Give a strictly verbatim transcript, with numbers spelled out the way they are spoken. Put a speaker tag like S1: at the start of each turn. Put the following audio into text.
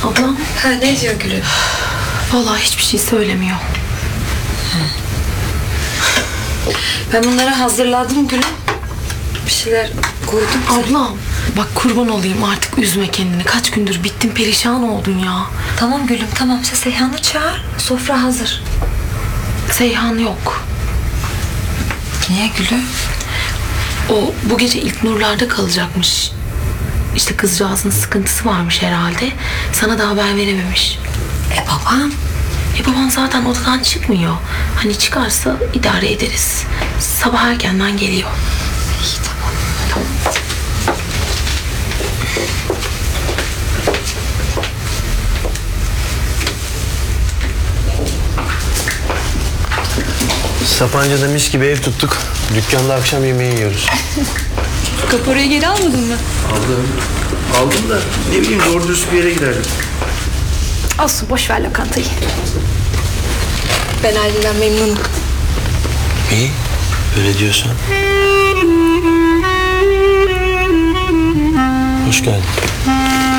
S1: Ablam?
S2: Ha, ne diyor Gülüm?
S1: Vallahi hiçbir şey söylemiyor.
S2: Ben bunları hazırladım Gülüm. Bir şeyler koydum.
S1: Ablam bak kurban olayım, artık üzme kendini. Kaç gündür bittin perişan oldun ya.
S2: Tamam Gülüm, tamam. Sen Seyhan'ı çağır. Sofra hazır.
S1: Seyhan yok.
S2: Niye Gülüm?
S1: O bu gece ilk nurlarda kalacakmış. İşte kızcağızın sıkıntısı varmış herhalde. Sana da haber verememiş.
S2: E babam?
S1: E baban zaten odadan çıkmıyor. Hani çıkarsa idare ederiz. Sabah erkenden geliyor.
S2: İyi, tamam.
S1: Tamam.
S3: Sapanca'da mis gibi ev tuttuk. Dükkanda akşam yemeği yiyoruz.
S4: Kaporayı geri almadın mı?
S3: Aldım. Aldım da ne bileyim doğru dürüst bir yere giderdik.
S4: Olsun, boş ver lokantayı. Ben halimden memnunum.
S3: İyi. Öyle diyorsan.